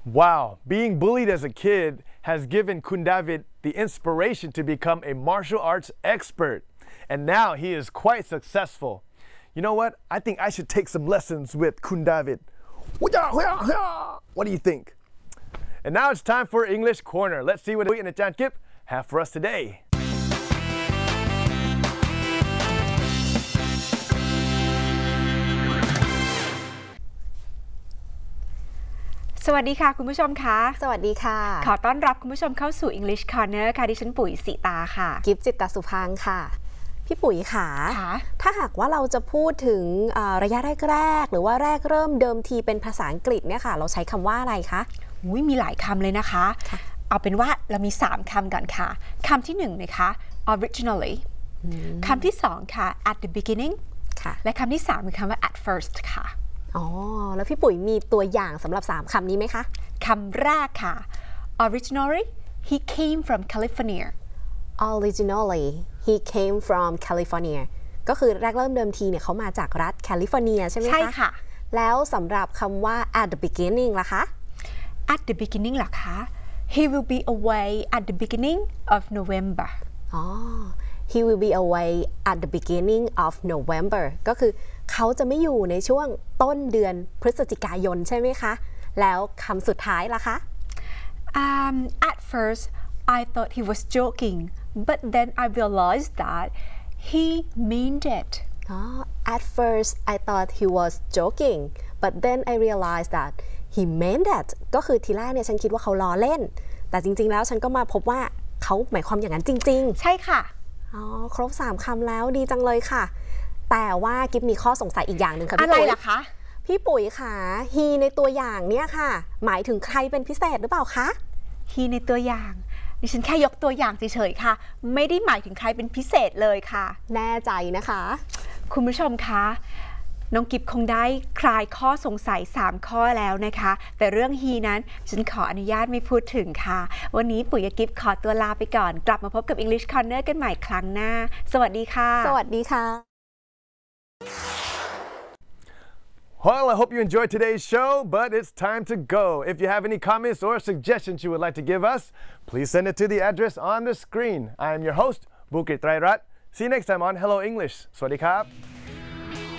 Wow, being bullied as a kid has given Kun David the inspiration to become a martial arts expert. And now he is quite successful. You know what? I think I should take some lessons with Kun David. What do you think? And now it's time for English Corner. Let's see what Uy and Ajahn Kip have for us today. สวัสดีค่ะคุณผู้ชมคะสวัสดีค่ะขอต้อนรับคุณผู้ชมเข้าสู่ English Corner ค่ะดิฉันปุ๋ยสิตาค่ะกิฟต์จิตตสุพังค่ะพี่ปุ๋ยค่ะถ้าหากว่าเราจะพูดถึงระยะแรกๆหรือว่าแรกเริ่มเดิมทีเป็นภาษาอังกฤษเนี่ยค่ะเราใช้คำว่าอะไรคะมีหลายคำเลยนะคะเอาเป็นว่าเรามี3คำก่อนค่ะคำที่1นะคะ originally คำที่2ค่ะ at the beginning และคำที่3คือคำว่า at first ค่ะแล้วพี่ปุ๋ยมีตัวอย่างสำหรับ3คำนี้ไหมคะคำแรกค่ะ originally he came from California originally he came from California ก็คือแรกเริ่มเดิมทีเนี่ยเขามาจากรัฐแคลิฟอร์เนียใช่ไหมคะใช่ค่ะแล้วสำหรับคำว่า at the beginning ล่ะคะ at the beginning ล่ะคะ he will be away at the beginning of November he will be away at the beginning of November ก็คือเขาจะไม่อยู่ในช่วงต้นเดือนพฤศจิกายนใช่ไหมคะแล้วคำสุดท้ายล่ะคะ at first I thought he was joking but then I realized that he meant it at first I thought he was joking but then I realized that he meant it ก็คือทีแรกเนี่ยฉันคิดว่าเขาล้อเล่นแต่จริงๆแล้วฉันก็มาพบว่าเขาหมายความอย่างนั้นจริงๆใช่ค่ะครบ3คำแล้วดีจังเลยค่ะแต่ว่ากิ๊บมีข้อสงสัยอีกอย่างหนึ่งค่ะพี่ปุ๋ยอะไรล่ะคะพี่ปุ๋ยค่ะ he ในตัวอย่างเนี่ยค่ะหมายถึงใครเป็นพิเศษหรือเปล่าคะ he ในตัวอย่างดิฉันแค่ยกตัวอย่างเฉยๆค่ะไม่ได้หมายถึงใครเป็นพิเศษเลยค่ะแน่ใจนะคะคุณผู้ชมคะน้องกิฟคงได้คลายข้อสงสัย3ข้อแล้วนะคะแต่เรื่อง he นั้นฉันขออนุญาตไม่พูดถึงค่ะวันนี้ปุ๋ยกับกิฟขอตัวลาไปก่อนกลับมาพบกับ English Corner กันใหม่ครั้งหน้าสวัสดีค่ะสวัสดีค่ะ Well, I hope you enjoyed today's show, but it's time to go. If you have any comments or suggestions you would like to give us, please send it to the address on the screen. I am your host, Bukit Trairat. See you next time on Hello English. สวัสดีครับ